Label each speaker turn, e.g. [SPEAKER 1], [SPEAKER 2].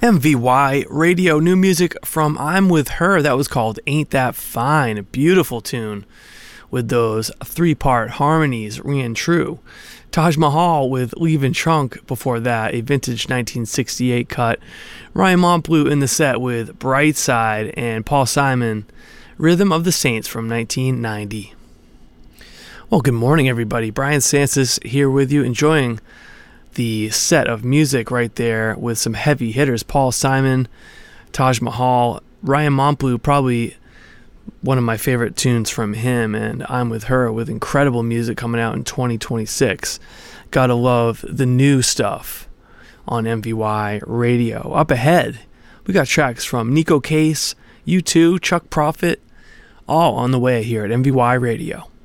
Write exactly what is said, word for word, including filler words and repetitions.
[SPEAKER 1] M V Y Radio, new music from I'm With Her. That was called Ain't That Fine. A beautiful tune with those three-part harmonies ringing true. Taj Mahal with Leavin' Trunk before that, a vintage nineteen sixty-eight cut. Ryan Montbleau in the set with Bright Side, and Paul Simon, Rhythm of the Saints from nineteen ninety. Well, good morning, everybody. Brian Sansis here with you, enjoying the set of music right there with some heavy hitters. Paul Simon, Taj Mahal, Ryan Montbleau, probably one of my favorite tunes from him, and I'm With Her, with incredible music coming out in twenty twenty-six. Gotta love the new stuff on M V Y Radio. Up ahead, we got tracks from Nico Case, U two, Chuck Prophet, all on the way here at M V Y Radio.